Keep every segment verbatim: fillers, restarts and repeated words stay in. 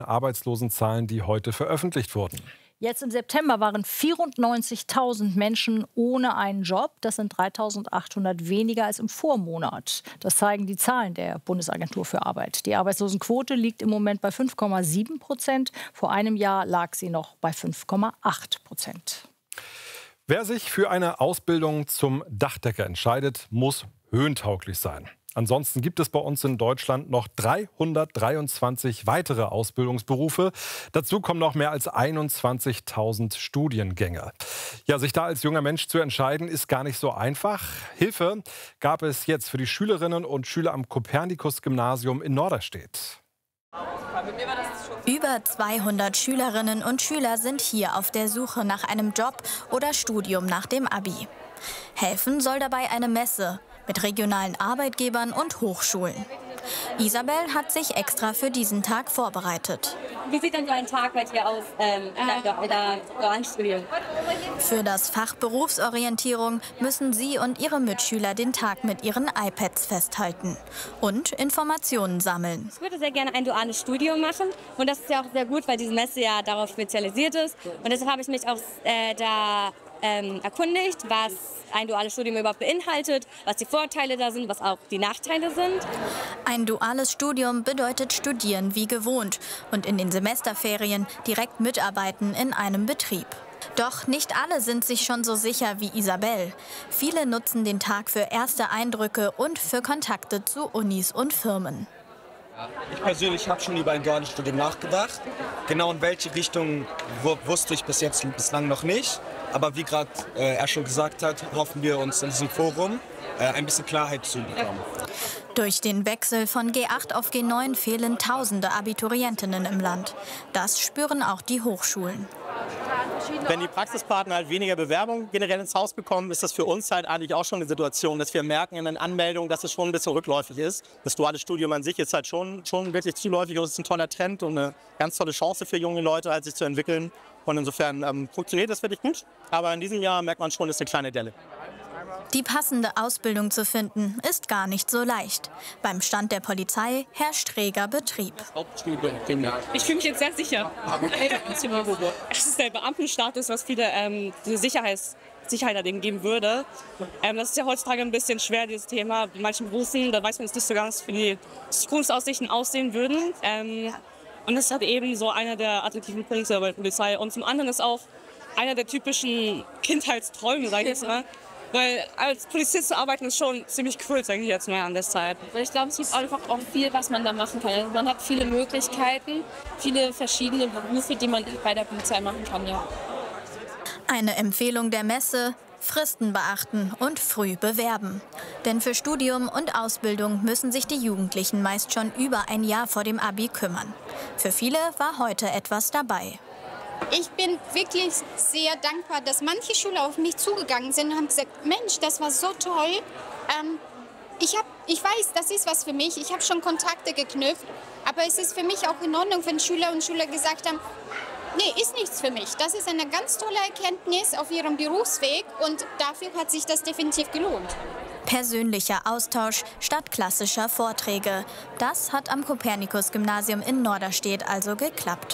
Arbeitslosenzahlen, die heute veröffentlicht wurden. Jetzt im September waren vierundneunzigtausend Menschen ohne einen Job. Das sind dreitausendachthundert weniger als im Vormonat. Das zeigen die Zahlen der Bundesagentur für Arbeit. Die Arbeitslosenquote liegt im Moment bei fünf Komma sieben Prozent. Vor einem Jahr lag sie noch bei fünf Komma acht Prozent. Wer sich für eine Ausbildung zum Dachdecker entscheidet, muss höhentauglich sein. Ansonsten gibt es bei uns in Deutschland noch dreihundertdreiundzwanzig weitere Ausbildungsberufe. Dazu kommen noch mehr als einundzwanzigtausend Studiengänge. Ja, sich da als junger Mensch zu entscheiden, ist gar nicht so einfach. Hilfe gab es jetzt für die Schülerinnen und Schüler am Kopernikus-Gymnasium in Norderstedt. Über zweihundert Schülerinnen und Schüler sind hier auf der Suche nach einem Job oder Studium nach dem Abi. Helfen soll dabei eine Messe mit regionalen Arbeitgebern und Hochschulen. Isabel hat sich extra für diesen Tag vorbereitet. Wie sieht denn so ein Tag bei dir aus ähm, in der, in der Dualstudium? Für das Fach Berufsorientierung müssen sie und ihre Mitschüler den Tag mit ihren iPads festhalten und Informationen sammeln. Ich würde sehr gerne ein duales Studium machen und das ist ja auch sehr gut, weil diese Messe ja darauf spezialisiert ist. Und deshalb habe ich mich auch äh, da ähm, erkundigt, was ein duales Studium überhaupt beinhaltet, was die Vorteile da sind, was auch die Nachteile sind. Ein duales Studium bedeutet Studieren wie gewohnt und in den Semesterferien direkt mitarbeiten in einem Betrieb. Doch nicht alle sind sich schon so sicher wie Isabel. Viele nutzen den Tag für erste Eindrücke und für Kontakte zu Unis und Firmen. Ich persönlich habe schon über ein duales Studium nachgedacht. Genau in welche Richtung wusste ich bis jetzt bislang noch nicht. Aber wie gerade äh, er schon gesagt hat, hoffen wir uns in diesem Forum äh, ein bisschen Klarheit zu bekommen. Durch den Wechsel von G acht auf G neun fehlen tausende Abiturientinnen im Land. Das spüren auch die Hochschulen. Wenn die Praxispartner halt weniger Bewerbungen generell ins Haus bekommen, ist das für uns halt eigentlich auch schon eine Situation, dass wir merken in den Anmeldungen, dass es schon ein bisschen rückläufig ist. Das duale Studium an sich ist halt schon, schon wirklich zuläufig und es ist ein toller Trend und eine ganz tolle Chance für junge Leute, halt sich zu entwickeln. Und insofern ähm, funktioniert das wirklich gut. Aber in diesem Jahr merkt man schon, es ist eine kleine Delle. Die passende Ausbildung zu finden, ist gar nicht so leicht. Beim Stand der Polizei herrscht reger Betrieb. Ich fühle mich jetzt sehr sicher. Es ist der Beamtenstatus, was viele ähm, diese Sicherheits Sicherheit geben würde. Ähm, das ist ja heutzutage ein bisschen schwer, dieses Thema. In manchen Berufen, da weiß man jetzt nicht so ganz, wie die Zukunftsaussichten aussehen würden. Ähm, und das ist halt eben so einer der attraktiven Punkte bei der Polizei. Und zum anderen ist auch einer der typischen Kindheitsträume, sage ich jetzt mal. Weil als Polizist zu arbeiten ist schon ziemlich cool, sage ich jetzt mal an der Zeit. Ich glaube, es gibt einfach auch viel, was man da machen kann. Also man hat viele Möglichkeiten, viele verschiedene Berufe, die man bei der Polizei machen kann, ja. Eine Empfehlung der Messe: Fristen beachten und früh bewerben. Denn für Studium und Ausbildung müssen sich die Jugendlichen meist schon über ein Jahr vor dem Abi kümmern. Für viele war heute etwas dabei. Ich bin wirklich sehr dankbar, dass manche Schüler auf mich zugegangen sind und haben gesagt, Mensch, das war so toll. Ähm, ich, hab, ich weiß, das ist was für mich. Ich habe schon Kontakte geknüpft. Aber es ist für mich auch in Ordnung, wenn Schüler und Schüler gesagt haben, nee, ist nichts für mich. Das ist eine ganz tolle Erkenntnis auf ihrem Berufsweg und dafür hat sich das definitiv gelohnt. Persönlicher Austausch statt klassischer Vorträge. Das hat am Kopernikus-Gymnasium in Norderstedt also geklappt.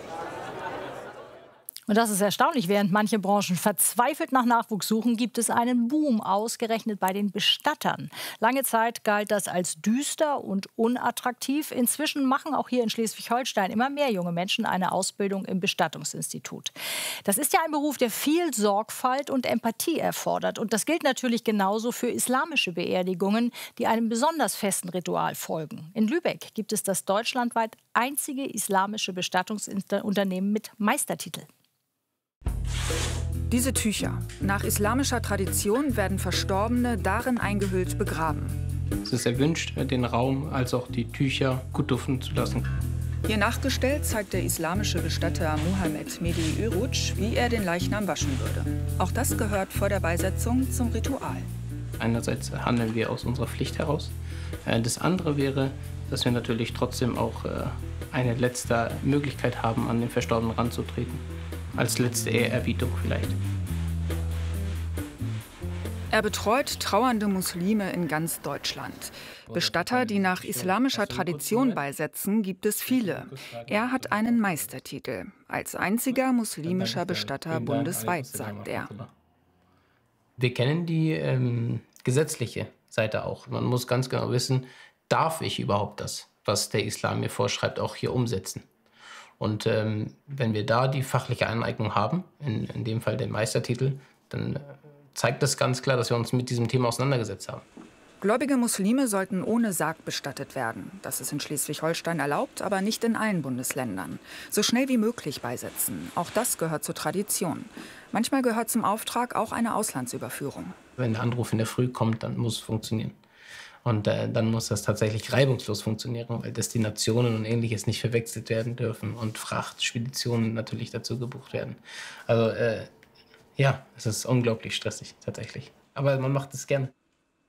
Und das ist erstaunlich. Während manche Branchen verzweifelt nach Nachwuchs suchen, gibt es einen Boom, ausgerechnet bei den Bestattern. Lange Zeit galt das als düster und unattraktiv. Inzwischen machen auch hier in Schleswig-Holstein immer mehr junge Menschen eine Ausbildung im Bestattungsinstitut. Das ist ja ein Beruf, der viel Sorgfalt und Empathie erfordert. Und das gilt natürlich genauso für islamische Beerdigungen, die einem besonders festen Ritual folgen. In Lübeck gibt es das deutschlandweit einzige islamische Bestattungsunternehmen mit Meistertitel. Diese Tücher. Nach islamischer Tradition werden Verstorbene darin eingehüllt begraben. Es ist erwünscht, den Raum als auch die Tücher gut duften zu lassen. Hier nachgestellt zeigt der islamische Bestatter Mohammed Mehdi Öruç, wie er den Leichnam waschen würde. Auch das gehört vor der Beisetzung zum Ritual. Einerseits handeln wir aus unserer Pflicht heraus. Das andere wäre, dass wir natürlich trotzdem auch eine letzte Möglichkeit haben, an den Verstorbenen ranzutreten. Als letzte Ehrerbietung vielleicht. Er betreut trauernde Muslime in ganz Deutschland. Bestatter, die nach islamischer Tradition beisetzen, gibt es viele. Er hat einen Meistertitel. Als einziger muslimischer Bestatter bundesweit, sagt er. Wir kennen die ähm, gesetzliche Seite auch. Man muss ganz genau wissen, darf ich überhaupt das, was der Islam mir vorschreibt, auch hier umsetzen? Und ähm, wenn wir da die fachliche Aneignung haben, in, in dem Fall den Meistertitel, dann zeigt das ganz klar, dass wir uns mit diesem Thema auseinandergesetzt haben. Gläubige Muslime sollten ohne Sarg bestattet werden. Das ist in Schleswig-Holstein erlaubt, aber nicht in allen Bundesländern. So schnell wie möglich beisetzen. Auch das gehört zur Tradition. Manchmal gehört zum Auftrag auch eine Auslandsüberführung. Wenn der Anruf in der Früh kommt, dann muss es funktionieren. Und äh, dann muss das tatsächlich reibungslos funktionieren, weil Destinationen und Ähnliches nicht verwechselt werden dürfen und Frachtspeditionen natürlich dazu gebucht werden. Also äh, ja, es ist unglaublich stressig tatsächlich. Aber man macht es gerne.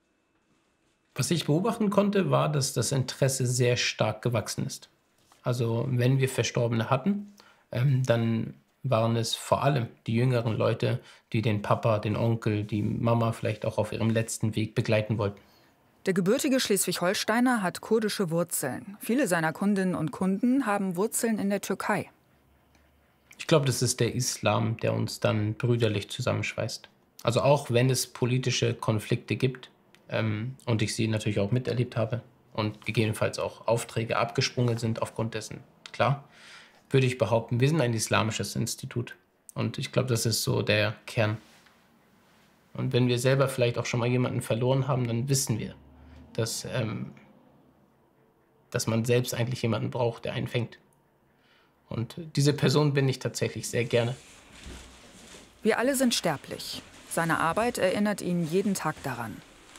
Was ich beobachten konnte, war, dass das Interesse sehr stark gewachsen ist. Also wenn wir Verstorbene hatten, ähm, dann waren es vor allem die jüngeren Leute, die den Papa, den Onkel, die Mama vielleicht auch auf ihrem letzten Weg begleiten wollten. Der gebürtige Schleswig-Holsteiner hat kurdische Wurzeln. Viele seiner Kundinnen und Kunden haben Wurzeln in der Türkei. Ich glaube, das ist der Islam, der uns dann brüderlich zusammenschweißt. Also auch wenn es politische Konflikte gibt, ähm, und ich sie natürlich auch miterlebt habe und gegebenenfalls auch Aufträge abgesprungen sind aufgrund dessen, klar, würde ich behaupten, wir sind ein islamisches Institut. Und ich glaube, das ist so der Kern. Und wenn wir selber vielleicht auch schon mal jemanden verloren haben, dann wissen wir, dass, ähm, dass man selbst eigentlich jemanden braucht, der einen fängt. Und diese Person bin ich tatsächlich sehr gerne. Wir alle sind sterblich. Seine Arbeit erinnert ihn jeden Tag daran.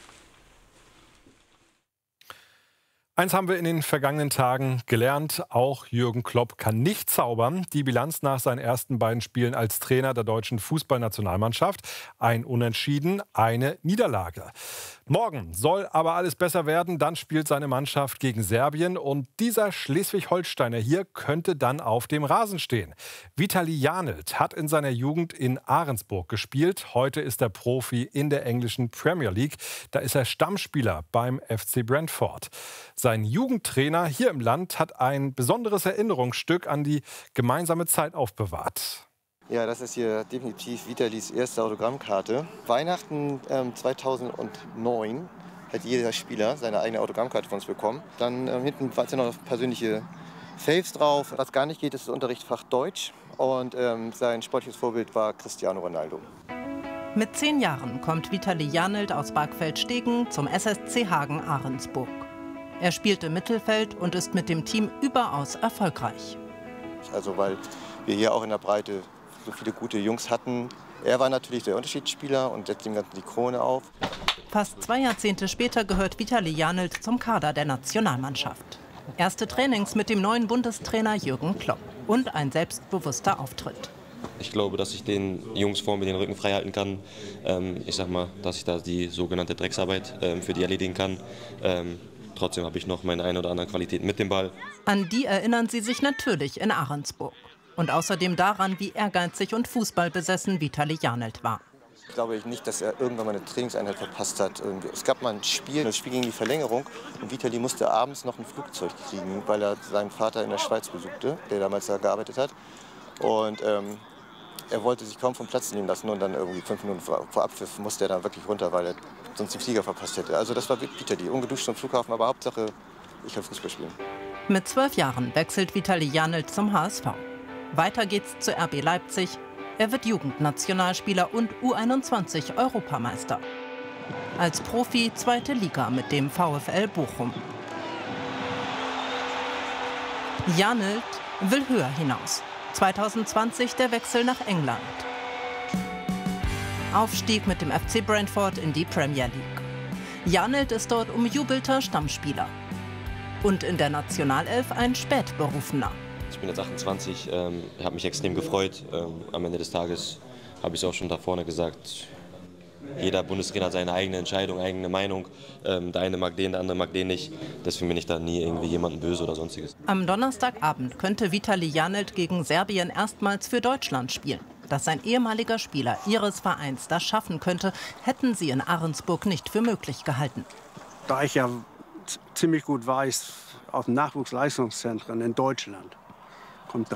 Eins haben wir in den vergangenen Tagen gelernt, auch Jürgen Klopp kann nicht zaubern. Die Bilanz nach seinen ersten beiden Spielen als Trainer der deutschen Fußballnationalmannschaft: ein Unentschieden, eine Niederlage. Morgen soll aber alles besser werden, dann spielt seine Mannschaft gegen Serbien und dieser Schleswig-Holsteiner hier könnte dann auf dem Rasen stehen. Vitali Janelt hat in seiner Jugend in Ahrensburg gespielt, heute ist er Profi in der englischen Premier League, da ist er Stammspieler beim F C Brentford. Sein Jugendtrainer hier im Land hat ein besonderes Erinnerungsstück an die gemeinsame Zeit aufbewahrt. Ja, das ist hier definitiv Vitalis erste Autogrammkarte. Weihnachten ähm, zweitausendneun hat jeder Spieler seine eigene Autogrammkarte von uns bekommen. Dann ähm, hinten sind noch persönliche Faves drauf. Was gar nicht geht, ist das Unterrichtsfach Deutsch. Und ähm, sein sportliches Vorbild war Cristiano Ronaldo. Mit zehn Jahren kommt Vitali Janelt aus Bargfeld-Stegen zum S S C Hagen Ahrensburg. Er spielt im Mittelfeld und ist mit dem Team überaus erfolgreich. Also weil wir hier auch in der Breite so viele gute Jungs hatten. Er war natürlich der Unterschiedsspieler und setzt dem Ganzen die Krone auf. Fast zwei Jahrzehnte später gehört Vitali Janelt zum Kader der Nationalmannschaft. Erste Trainings mit dem neuen Bundestrainer Jürgen Klopp und ein selbstbewusster Auftritt. Ich glaube, dass ich den Jungs vor mir den Rücken frei halten kann. Ähm, ich sag mal, dass ich da die sogenannte Drecksarbeit ähm, für die erledigen kann. Ähm, trotzdem habe ich noch meine eine oder andere Qualität mit dem Ball. An die erinnern sie sich natürlich in Ahrensburg. Und außerdem daran, wie ehrgeizig und fußballbesessen Vitali Janelt war. Ich glaube nicht, dass er irgendwann mal eine Trainingseinheit verpasst hat. Es gab mal ein Spiel, das Spiel gegen die Verlängerung. Und Vitali musste abends noch ein Flugzeug kriegen, weil er seinen Vater in der Schweiz besuchte, der damals da gearbeitet hat. Und ähm, er wollte sich kaum vom Platz nehmen lassen. Und dann irgendwie fünf Minuten vor, vor Abpfiff musste er dann wirklich runter, weil er sonst den Flieger verpasst hätte. Also das war Vitali, ungeduscht zum Flughafen, aber Hauptsache, ich kann Fußball spielen. Mit zwölf Jahren wechselt Vitali Janelt zum H S V. Weiter geht's zu R B Leipzig. Er wird Jugendnationalspieler und U einundzwanzig Europameister. Als Profi zweite Liga mit dem VfL Bochum. Janelt will höher hinaus. zweitausendzwanzig der Wechsel nach England. Aufstieg mit dem F C Brentford in die Premier League. Janelt ist dort umjubelter Stammspieler. Und in der Nationalelf ein Spätberufener. Ich bin jetzt achtundzwanzig, ähm, habe mich extrem gefreut. Ähm, am Ende des Tages habe ich es auch schon da vorne gesagt. Jeder Bundestrainer hat seine eigene Entscheidung, eigene Meinung. Ähm, der eine mag den, der andere mag den nicht. Deswegen bin ich da nie irgendwie jemanden böse oder sonstiges. Am Donnerstagabend könnte Vitali Janelt gegen Serbien erstmals für Deutschland spielen. Dass ein ehemaliger Spieler ihres Vereins das schaffen könnte, hätten sie in Ahrensburg nicht für möglich gehalten. Da ich ja ziemlich gut weiß, aus Nachwuchsleistungszentren in Deutschland kommt